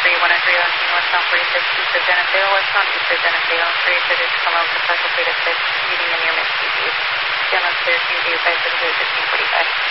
westbound 46, east of Geneseo, westbound east of Geneseo, 3 to come over to partial 3 to 6, meeting in your mid-speed. Stand on clear, QZ 5 to 1545.